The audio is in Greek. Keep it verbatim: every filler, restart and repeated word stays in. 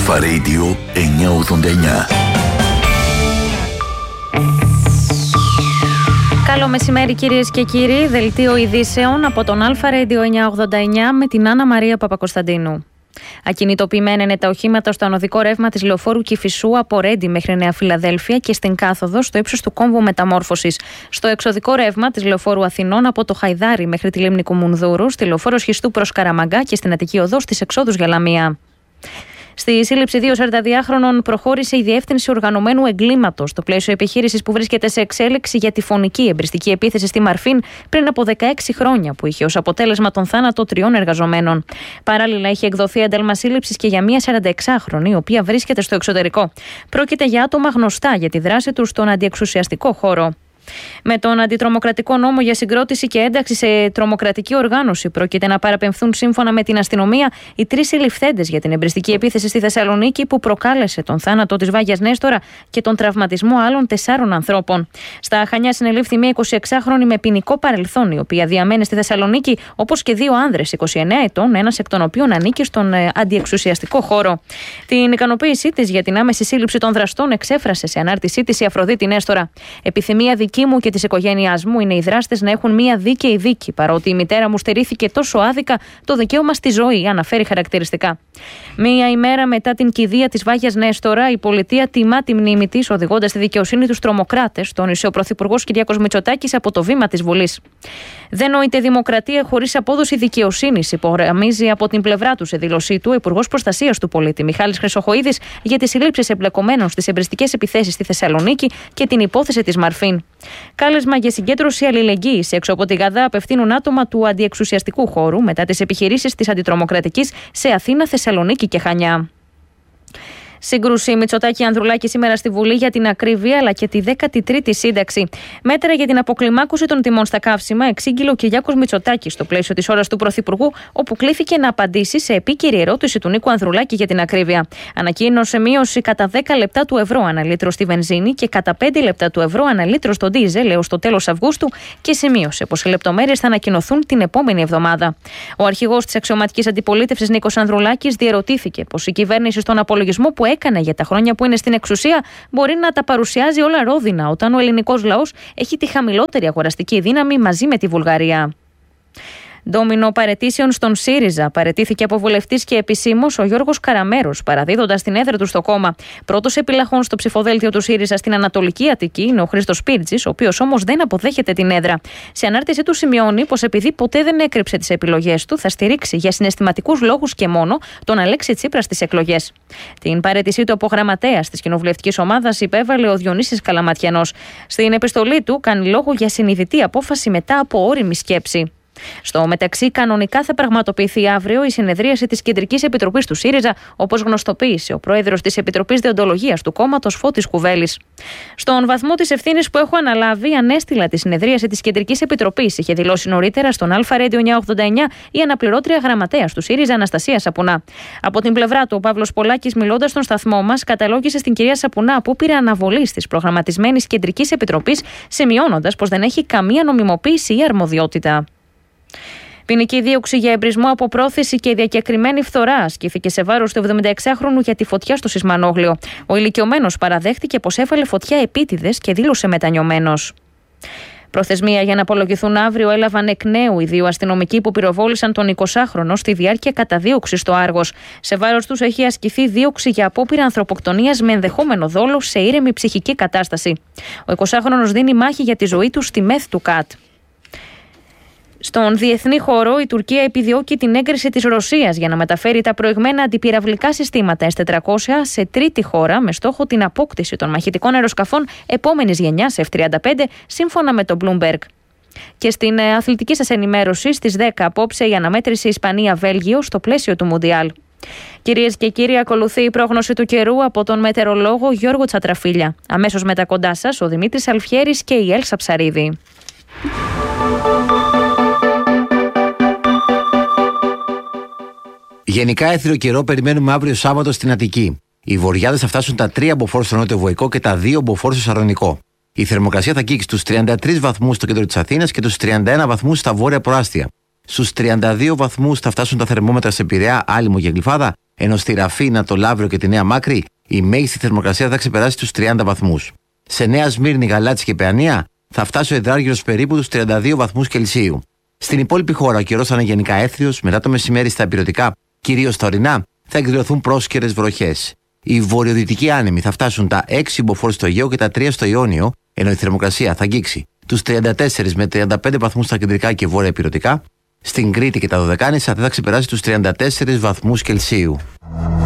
Αλφα Radio εννιακόσια ογδόντα εννιά. Καλό μεσημέρι κυρίες και κύριοι, δελτίο ειδήσεων από τον Αλφα Radio εννιακόσια ογδόντα εννιά με την Άννα Μαρία Παπακοσταντίνου. Ακινητοποιημένα είναι τα οχήματα στο ανωδικό ρεύμα της λεωφόρου Κηφισού από Ρέντι μέχρι Νέα Φιλαδέλφια και στην κάθοδο στο ύψος του κόμβου μεταμόρφωσης. Στο εξωδικό ρεύμα της λεωφόρου Αθηνών από το Χαϊδάρι μέχρι τη λίμνη Κουμουνδούρου, στη λεωφόρο Σχιστού προς Καραμαγκά και στην Αττική Οδό στις εξόδους για Λαμία. Στη σύλληψη δύο σαρανταδυάχρονων προχώρησε η Διεύθυνση Οργανωμένου Εγκλήματος στο πλαίσιο επιχείρησης που βρίσκεται σε εξέλιξη για τυφωνική εμπριστική επίθεση στη Μαρφίν πριν από δεκαέξι χρόνια, που είχε ως αποτέλεσμα τον θάνατο τριών εργαζομένων. Παράλληλα, είχε εκδοθεί ένταλμα σύλληψης και για μία σαρανταεξάχρονη, η οποία βρίσκεται στο εξωτερικό. Πρόκειται για άτομα γνωστά για τη δράση τους στον αντιεξουσιαστικό χώρο. Με τον αντιτρομοκρατικό νόμο για συγκρότηση και ένταξη σε τρομοκρατική οργάνωση, πρόκειται να παραπεμφθούν σύμφωνα με την αστυνομία οι τρεις συλληφθέντες για την εμπριστική επίθεση στη Θεσσαλονίκη που προκάλεσε τον θάνατο της Βάγιας Νέστορα και τον τραυματισμό άλλων τεσσάρων ανθρώπων. Στα Χανιά συνελήφθη μια εικοσιεξάχρονη με ποινικό παρελθόν, η οποία διαμένει στη Θεσσαλονίκη, όπως και δύο άνδρες είκοσι εννέα ετών, ένας εκ των οποίων ανήκει στον αντιεξουσιαστικό χώρο. Την ικανοποίησή της για την άμεση σύλληψη των δραστών εξέφρασε σε ανάρτησή της η Αφροδίτη Νέστορα. Επιθυμία δική μου και της οικογένειάς μου είναι οι δράστες να έχουν μία δίκαιη δίκη, παρότι η μητέρα μου στερήθηκε τόσο άδικα το δικαίωμα στη ζωή, αναφέρει χαρακτηριστικά. Μία ημέρα μετά την κηδεία της Βάγιας Νέστορα, η πολιτεία τιμά τη μνήμη της, οδηγώντας στη δικαιοσύνη τους τρομοκράτες, τόνισε ο Πρωθυπουργός Κυριάκος Μητσοτάκης από το βήμα της Βουλής. Δεν νοείται δημοκρατία χωρίς απόδοση δικαιοσύνης, υπογραμμίζει από την πλευρά του σε δήλωσή του ο Υπουργός Προστασίας του Πολίτη Μιχάλης Χρυσοχοΐδης για τις συλλήψεις εμπλεκομένων στις εμπριστικές επιθέσεις στη Θεσσαλονίκη και την υπόθεση της Μαρφίν. Κάλεσμα για συγκέντρωση αλληλεγγύης έξω από τη Γαδά απευθύνουν άτομα του αντιεξουσιαστικού χώρου μετά τις επιχειρήσεις της αντιτρομοκρατικής σε Αθήνα, Θεσσαλονίκη και Χανιά. Σύγκρουση Μητσοτάκη-Ανδρουλάκη σήμερα στη Βουλή για την ακρίβεια αλλά και τη δέκατη τρίτη σύνταξη. Μέτρα για την αποκλιμάκωση των τιμών στα καύσιμα εξήγηλε ο Κυριάκος Μητσοτάκης στο πλαίσιο της ώρας του Πρωθυπουργού, όπου κλήθηκε να απαντήσει σε επίκαιρη ερώτηση του Νίκου Ανδρουλάκη για την ακρίβεια. Ανακοίνωσε μείωση κατά δέκα λεπτά του ευρώ ανά λίτρο στη βενζίνη και κατά πέντε λεπτά του ευρώ ανά λίτρο στο ντίζελ έως το τέλος Αυγούστου και σημείωσε πως οι λεπτομέρειες θα ανακοινωθούν την επόμενη εβδομάδα. Ο αρχηγός της αξιωματικής αντιπολίτευσης Νίκος Ανδρουλάκης διερωτήθηκε πως η κυβέρνηση στον απολογισμό που έκανε για τα χρόνια που είναι στην εξουσία μπορεί να τα παρουσιάζει όλα ρόδινα, όταν ο ελληνικός λαός έχει τη χαμηλότερη αγοραστική δύναμη μαζί με τη Βουλγαρία. Ντόμινο παραιτήσεων στον ΣΥΡΙΖΑ. Παραιτήθηκε από βουλευτής και επισήμως ο Γιώργος Καραμέρος, παραδίδοντας την έδρα του στο κόμμα. Πρώτος επιλαχών στο ψηφοδέλτιο του ΣΥΡΙΖΑ στην Ανατολική Αττική είναι ο Χρήστος Πίρτζης, ο οποίος όμως δεν αποδέχεται την έδρα. Σε ανάρτησή του σημειώνει πως επειδή ποτέ δεν έκρυψε τις επιλογές του, θα στηρίξει για συναισθηματικούς λόγους και μόνο τον Αλέξη Τσίπρα στις εκλογές. Την παραίτησή του από γραμματέας της κοινοβουλευτικής ομάδας υπέβαλε ο Διονύσης Καλαματιανός. Στην επιστολή του κάνει λόγο για συνειδητή απόφαση μετά από ώριμη σκέψη. Στο μεταξύ, κανονικά θα πραγματοποιηθεί αύριο η συνεδρίαση της Κεντρικής Επιτροπής του ΣΥΡΙΖΑ, όπως γνωστοποίησε ο πρόεδρος της Επιτροπής Δεοντολογίας του κόμματος Φώτης Κουβέλης. Στον βαθμό της ευθύνης που έχω αναλάβει, ανέστειλα τη συνεδρίαση της Κεντρικής Επιτροπής, είχε δηλώσει νωρίτερα στον Αλφα Radio εννιακόσια ογδόντα εννιά η αναπληρώτρια γραμματέας του ΣΥΡΙΖΑ Αναστασία Σαπουνά. Από την πλευρά του, ο Παύλος Πολάκης, μιλώντας στον σταθμό μας, καταλόγησε στην κυρία Σαπουνά που πήρε αναβολή της προγραμματισμένης Κεντρικής Επιτροπής, σημειώνοντας πως δεν έχει καμία νομιμοποίηση ή αρμοδιότητα. Ποινική δίωξη για εμπρισμό από πρόθεση και διακεκριμένη φθορά ασκήθηκε σε βάρος του εβδομηνταεξάχρονου για τη φωτιά στο Σισμανόγλιο. Ο ηλικιωμένος παραδέχτηκε πως έβαλε φωτιά επίτηδες και δήλωσε μετανιωμένος. Προθεσμία για να απολογηθούν αύριο έλαβαν εκ νέου οι δύο αστυνομικοί που πυροβόλησαν τον εικοσάχρονο στη διάρκεια καταδίωξης στο Άργος. Σε βάρος τους έχει ασκηθεί δίωξη για απόπειρα ανθρωποκτονίας με ενδεχόμενο δόλο σε ήρεμη ψυχική κατάσταση. Ο εικοσάχρονος δίνει μάχη για τη ζωή του στη ΜΕΘ του ΚΑΤ. Στον διεθνή χώρο, η Τουρκία επιδιώκει την έγκριση της Ρωσίας για να μεταφέρει τα προηγμένα αντιπυραυλικά συστήματα ες τετρακόσια σε τρίτη χώρα με στόχο την απόκτηση των μαχητικών αεροσκαφών επόμενης γενιάς εφ τριάντα πέντε, σύμφωνα με το Bloomberg. Και στην αθλητική σας ενημέρωση, στις δέκα απόψε η αναμέτρηση Ισπανία-Βέλγιο στο πλαίσιο του Μουντιάλ. Κυρίες και κύριοι, ακολουθεί η πρόγνωση του καιρού από τον μετεωρολόγο Γιώργο Τσατραφίλια. Αμέσως μετά κοντά σας ο Δημήτρης Αλφιέρης και η Έλσα Ψαρίδη. Γενικά έθριο καιρό περιμένουμε αύριο Σάββατο στην Αττική. Οι βοριάδες θα φτάσουν τα τρία μποφόρ στο νότιο Βοϊκό και τα δύο μποφόρ στο Σαρονικό. Η θερμοκρασία θα αγγίξει στους τριάντα τρεις βαθμούς στο κέντρο της Αθήνας και τους τριάντα ένα βαθμούς στα βόρεια προάστια. Στους τριάντα δύο βαθμούς θα φτάσουν τα θερμόμετρα σε Πειραιά, Άλυμο και Γλυφάδα, ενώ στη Ραφίνα, το Λαύριο και τη Νέα Μάκρη η μέγιστη θερμοκρασία θα ξεπεράσει τους τριάντα βαθμούς. Σε Νέα Σμύρνη, Γαλάτσι και Παιανία θα φτάσει ο υδράργυρος περίπου τους τριάντα δύο βαθμούς Κελσίου. Στην υπόλοιπη χώρα ο καιρός θα είναι γενικά έθριος, μετά το μεσημέρι στα ηπειρωτικά, κυρίως στα ορεινά, θα εκδηλωθούν πρόσκαιρες βροχές. Οι βορειοδυτικοί άνεμοι θα φτάσουν τα έξι μποφόρ στο Αιγαίο και τα τρία στο Ιόνιο, ενώ η θερμοκρασία θα αγγίξει τους τριάντα τέσσερα με τριάντα πέντε βαθμούς στα κεντρικά και βόρεια ηπειρωτικά. Στην Κρήτη και τα Δωδεκάνησα δεν θα ξεπεράσει τους τριάντα τέσσερις βαθμούς Κελσίου.